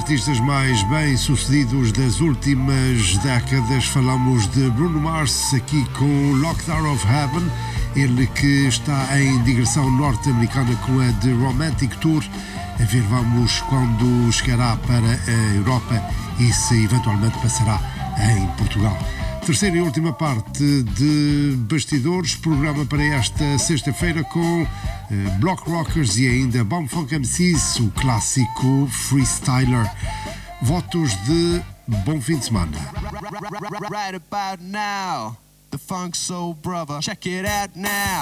artistas mais bem-sucedidos das últimas décadas. Falamos de Bruno Mars aqui com Lockdown of Heaven, ele que está em digressão norte-americana com a The Romantic Tour. A ver, vamos quando chegará para a Europa e se eventualmente passará em Portugal. Terceira e última parte de Bastidores, programa para esta sexta-feira com Block Rockers e ainda Bomb Funk MCs, o clássico Freestyler. Votos de bom fim de semana. Right about now, the Funk Soul Brother, check it out now.